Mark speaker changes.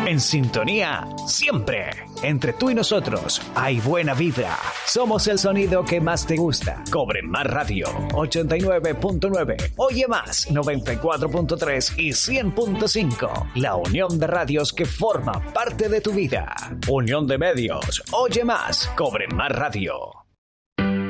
Speaker 1: En sintonía, siempre. Entre tú y nosotros hay buena vibra. Somos el sonido que más te gusta. Cobre Más Radio 89.9. Oye Más 94.3 y 100.5. La unión de radios que forma parte de tu vida. Unión de medios. Oye Más. Cobre Más Radio.